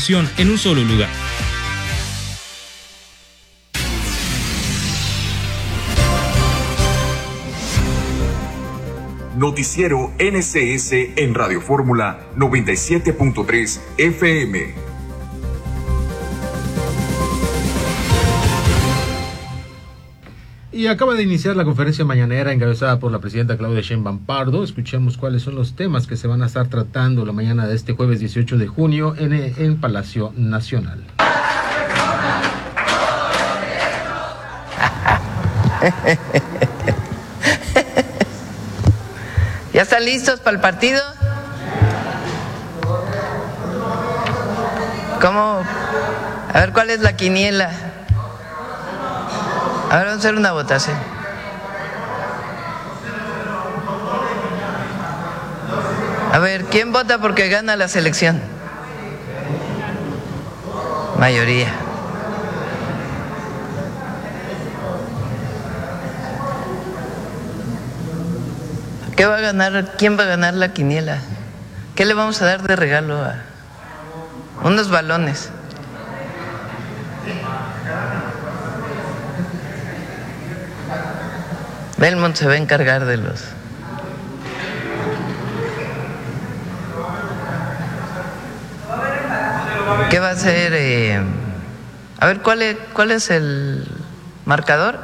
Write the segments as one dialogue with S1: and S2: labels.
S1: información en un solo lugar.
S2: Noticiero NCS en Radio Fórmula 97.3 FM.
S3: Y acaba de iniciar la conferencia mañanera encabezada por la presidenta Claudia Sheinbaum Pardo. Escuchemos cuáles son los temas que se van a estar tratando la mañana de este jueves 18 de junio en Palacio Nacional.
S4: ¿Ya están listos para el partido? ¿Cómo? A ver, ¿cuál es la quiniela? A ver, vamos a hacer una votación. A ver, ¿quién vota porque gana la selección? Mayoría. ¿Qué va a ganar? ¿Quién va a ganar la quiniela? ¿Qué le vamos a dar de regalo a unos balones? Belmont se va a encargar de los. ¿Qué va a hacer? A ver, ¿cuál es el marcador?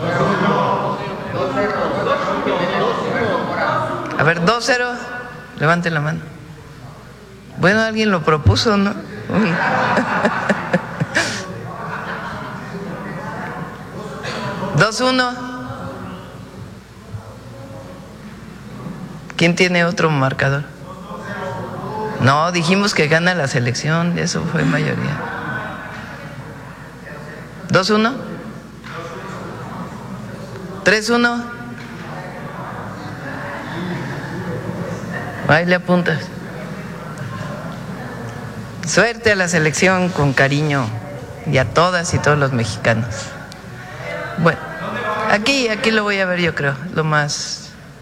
S4: A ver, 2-0. Levante la mano. Bueno, alguien lo propuso, ¿no? 2-1. ¿Quién tiene otro marcador? No, dijimos que gana la selección, eso fue mayoría. 2-1. 3-1. Ahí le apuntas. Suerte a la selección con cariño y a todas y todos los mexicanos. Bueno, aquí lo voy a ver, yo creo, lo más.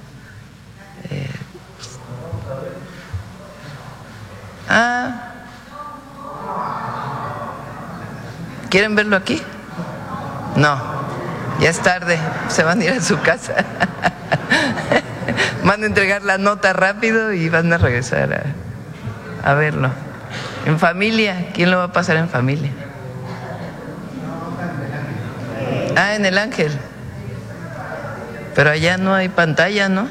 S4: ¿Quieren verlo aquí? No, ya es tarde, se van a ir a su casa. Van a entregar la nota rápido y van a regresar a verlo. En familia, ¿quién lo va a pasar en familia? En el Ángel. Pero allá no hay pantalla, ¿no?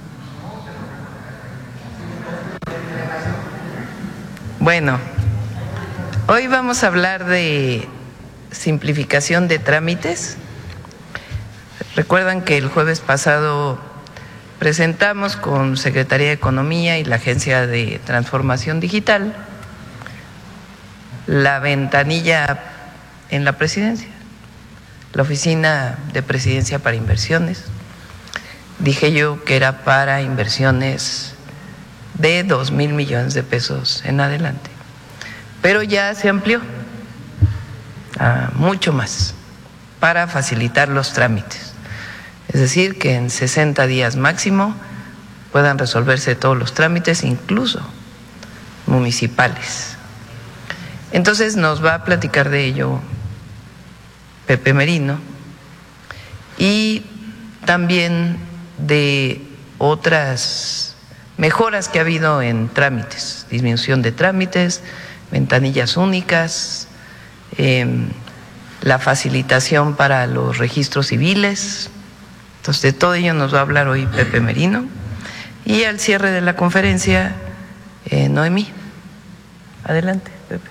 S4: Bueno, hoy vamos a hablar de simplificación de trámites. Recuerdan que el jueves pasado presentamos con Secretaría de Economía y la Agencia de Transformación Digital la ventanilla en la presidencia, la Oficina de Presidencia para Inversiones. Dije yo que era para inversiones de 2,000 millones de pesos en adelante, pero ya se amplió a mucho más para facilitar los trámites. Es decir, que en 60 días máximo puedan resolverse todos los trámites, incluso municipales. Entonces nos va a platicar de ello Pepe Merino y también de otras mejoras que ha habido en trámites, disminución de trámites, ventanillas únicas, la facilitación para los registros civiles. Entonces, de todo ello nos va a hablar hoy Pepe Merino. Y al cierre de la conferencia, Noemí. Adelante, Pepe.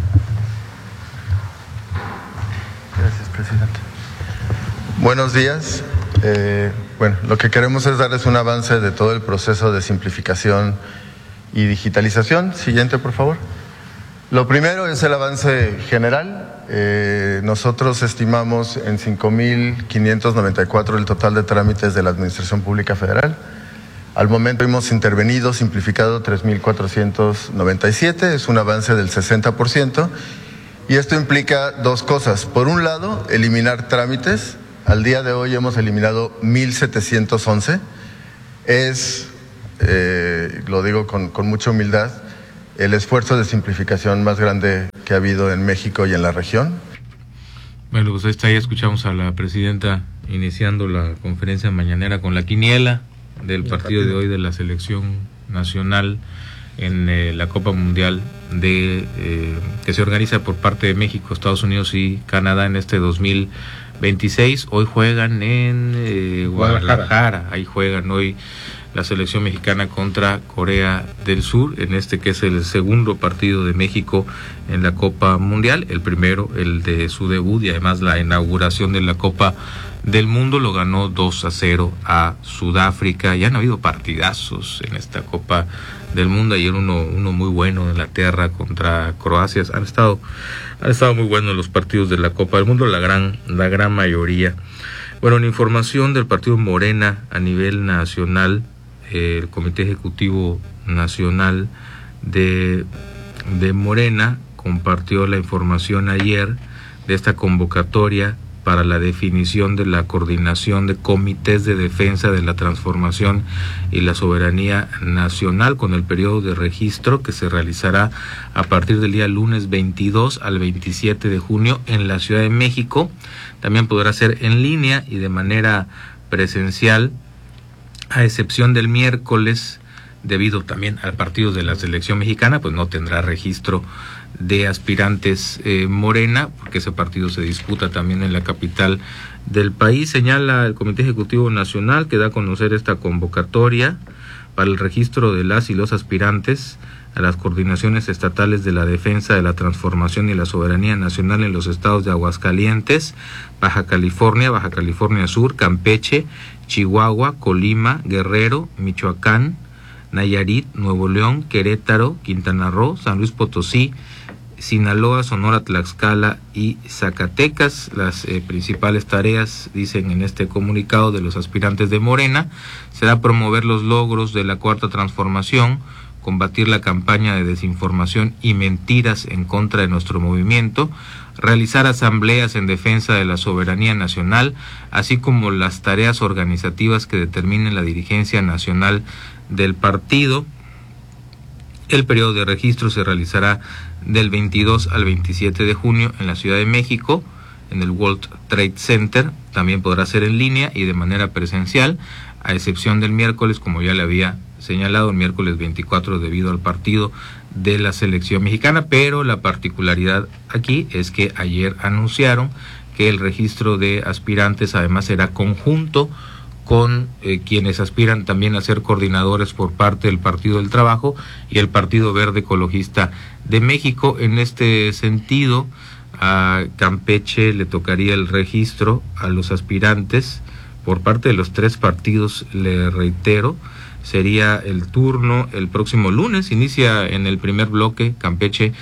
S5: Gracias, presidente. Buenos días. Bueno, lo que queremos es darles un avance de todo el proceso de simplificación y digitalización. Siguiente, por favor. Lo primero es el avance general. Nosotros estimamos en 5,594 el total de trámites de la Administración Pública Federal. Al momento hemos intervenido, simplificado 3,497, es un avance del 60%. Y esto implica dos cosas. Por un lado, eliminar trámites. Al día de hoy hemos eliminado 1,711. Es, lo digo con mucha humildad, el esfuerzo de simplificación más grande que ha habido en México y en la región.
S1: Bueno, pues ya escuchamos a la presidenta iniciando la conferencia mañanera con la quiniela del partido de hoy de la selección nacional en la Copa Mundial que se organiza por parte de México, Estados Unidos y Canadá en este 2026. Hoy juegan en Guadalajara. Ahí juegan hoy la selección mexicana contra Corea del Sur, en este que es el segundo partido de México en la Copa Mundial, el primero, el de su debut, y además la inauguración de la Copa del Mundo lo ganó 2-0 a Sudáfrica. Ya han habido partidazos en esta Copa del Mundo, ayer uno muy bueno en Inglaterra contra Croacia. Han estado muy buenos los partidos de la Copa del Mundo, la gran mayoría. Bueno, en información del partido Morena a nivel nacional, el Comité Ejecutivo Nacional de Morena compartió la información ayer de esta convocatoria para la definición de la coordinación de comités de defensa de la transformación y la soberanía nacional, con el periodo de registro que se realizará a partir del día lunes 22 al 27 de junio en la Ciudad de México. También podrá ser en línea y de manera presencial, a excepción del miércoles, debido también al partido de la selección mexicana, pues no tendrá registro de aspirantes Morena, porque ese partido se disputa también en la capital del país. Señala el Comité Ejecutivo Nacional que da a conocer esta convocatoria para el registro de las y los aspirantes a las coordinaciones estatales de la defensa de la transformación y la soberanía nacional en los estados de Aguascalientes, Baja California Sur, Campeche, Chihuahua, Colima, Guerrero, Michoacán, Nayarit, Nuevo León, Querétaro, Quintana Roo, San Luis Potosí, Sinaloa, Sonora, Tlaxcala y Zacatecas. Las principales tareas, dicen en este comunicado de los aspirantes de Morena, será promover los logros de la Cuarta Transformación, combatir la campaña de desinformación y mentiras en contra de nuestro movimiento, realizar asambleas en defensa de la soberanía nacional, así como las tareas organizativas que determinen la dirigencia nacional del partido. El periodo de registro se realizará del 22 al 27 de junio en la Ciudad de México, en el World Trade Center. También podrá ser en línea y de manera presencial, a excepción del miércoles, como ya le había señalado, el miércoles 24 debido al partido de la selección mexicana. Pero la particularidad aquí es que ayer anunciaron que el registro de aspirantes además será conjunto con quienes aspiran también a ser coordinadores por parte del Partido del Trabajo y el Partido Verde Ecologista de México. En este sentido, a Campeche le tocaría el registro a los aspirantes por parte de los tres partidos. Le reitero, sería el turno el próximo lunes, inicia en el primer bloque Campeche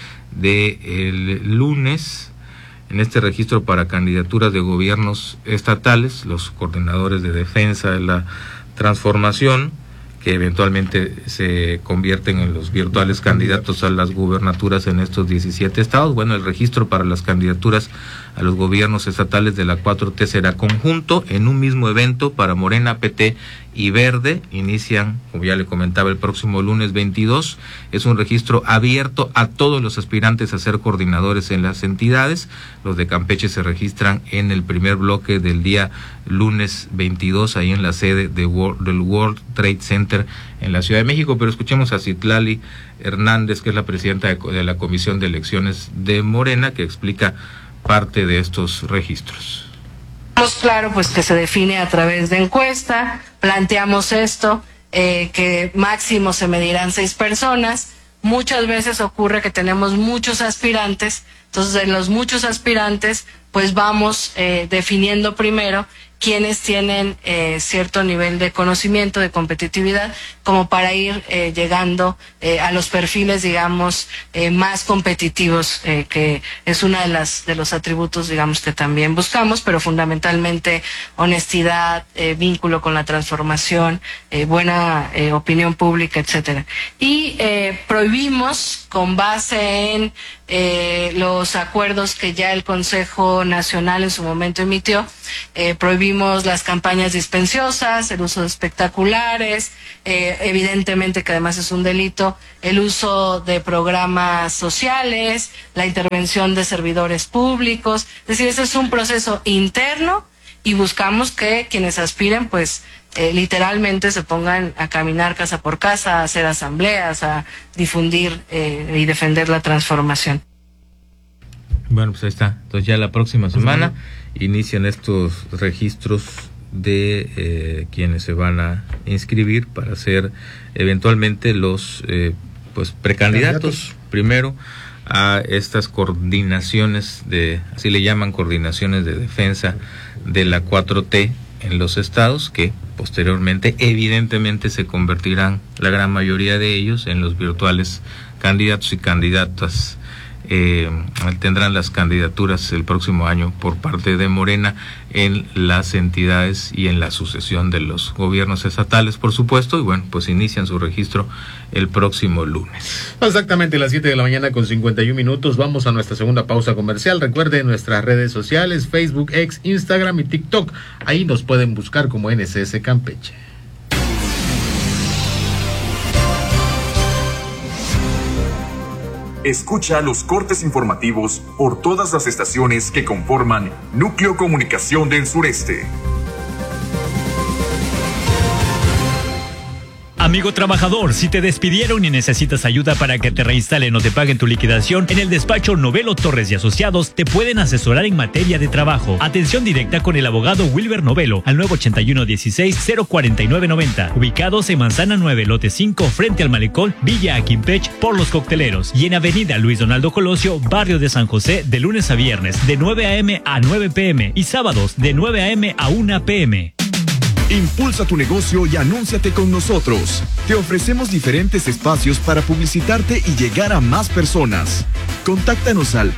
S1: el lunes. En este registro para candidaturas de gobiernos estatales, los coordinadores de defensa de la transformación, que eventualmente se convierten en los virtuales candidatos a las gubernaturas en estos 17 estados. Bueno, el registro para las candidaturas a los gobiernos estatales de la 4T será conjunto en un mismo evento para Morena, PT y Verde. Inician, como ya le comentaba, el próximo lunes 22. Es un registro abierto a todos los aspirantes a ser coordinadores en las entidades. Los de Campeche se registran en el primer bloque del día lunes 22, ahí en la sede del World Trade Center en la Ciudad de México. Pero escuchemos a Citlali Hernández, que es la presidenta de la Comisión de Elecciones de Morena, que explica parte de estos registros.
S6: Claro, pues que se define a través de encuesta, planteamos esto, que máximo se medirán 6 personas. Muchas veces ocurre que tenemos muchos aspirantes, entonces en los muchos aspirantes pues vamos definiendo primero quienes tienen cierto nivel de conocimiento, de competitividad, como para ir llegando a los perfiles, digamos, más competitivos, que es una de los atributos, digamos, que también buscamos, pero fundamentalmente honestidad, vínculo con la transformación, buena opinión pública, etcétera. Y prohibimos, con base en los acuerdos que ya el Consejo Nacional en su momento emitió. Prohibimos las campañas dispensiosas, el uso de espectaculares, evidentemente que además es un delito, el uso de programas sociales, la intervención de servidores públicos. Es decir, ese es un proceso interno y buscamos que quienes aspiren pues literalmente se pongan a caminar casa por casa, a hacer asambleas, a difundir y defender la transformación.
S1: Bueno, pues ahí está. Entonces ya la próxima semana inician estos registros de quienes se van a inscribir para ser eventualmente los pues precandidatos primero a estas coordinaciones así le llaman, coordinaciones de defensa de la 4T en los estados, que posteriormente evidentemente se convertirán la gran mayoría de ellos en los virtuales candidatos y candidatas. Tendrán las candidaturas el próximo año por parte de Morena en las entidades y en la sucesión de los gobiernos estatales, por supuesto, y bueno, pues inician su registro el próximo lunes.
S3: Exactamente las 7 de la mañana con 51 minutos. Vamos a nuestra segunda pausa comercial. Recuerden nuestras redes sociales, Facebook, X, Instagram y TikTok. Ahí nos pueden buscar como NSS Campeche.
S2: Escucha los cortes informativos por todas las estaciones que conforman Núcleo Comunicación del Sureste.
S7: Amigo trabajador, si te despidieron y necesitas ayuda para que te reinstalen o te paguen tu liquidación, en el despacho Novelo Torres y Asociados te pueden asesorar en materia de trabajo. Atención directa con el abogado Wilber Novelo al 981-16-04990. Ubicados en Manzana 9, lote 5, frente al Malecón, Villa Aquimpech, por Los Cocteleros. Y en Avenida Luis Donaldo Colosio, barrio de San José, de lunes a viernes, de 9 a.m. a 9 p.m. y sábados, de 9 a.m. a 1 p.m.
S8: Impulsa tu negocio y anúnciate con nosotros. Te ofrecemos diferentes espacios para publicitarte y llegar a más personas. Contáctanos al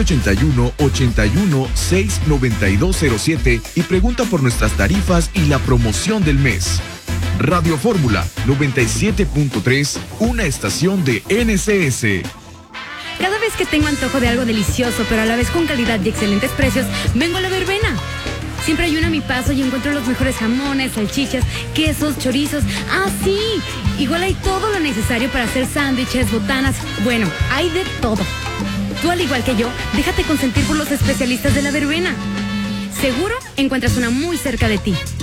S8: 981-81-69207 y pregunta por nuestras tarifas y la promoción del mes. Radio Fórmula 97.3, una estación de NSS.
S9: Cada vez que tengo antojo de algo delicioso, pero a la vez con calidad y excelentes precios, vengo a La Verbena. Siempre hay una a mi paso y encuentro los mejores jamones, salchichas, quesos, chorizos. ¡Ah, sí! Igual hay todo lo necesario para hacer sándwiches, botanas. Bueno, hay de todo. Tú, al igual que yo, déjate consentir por los especialistas de La Verbena. Seguro encuentras una muy cerca de ti.